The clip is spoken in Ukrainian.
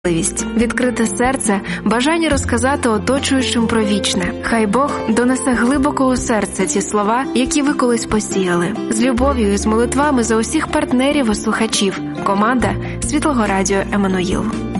відкрите серце, бажання розказати оточуючим про вічне. Хай Бог донесе глибоко у серце ці слова, які ви колись посіяли. З любов'ю і з молитвами за усіх партнерів і слухачів. Команда Світлого Радіо Еммануїл.